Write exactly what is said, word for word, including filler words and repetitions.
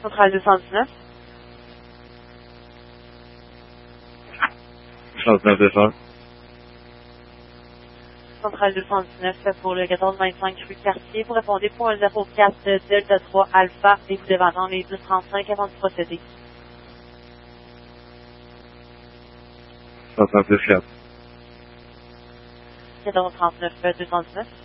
Centrale deux cent dix-neuf. soixante-neuf deux cents. Centrale deux cent dix-neuf pour le quatorze vingt-cinq rue Cartier. Vous répondez pour un zéro quatre Delta trois Alpha et vous devez attendre les dix trente-cinq avant de procéder. soixante-neuf deux cents. quatorze trente-neuf deux cent dix-neuf.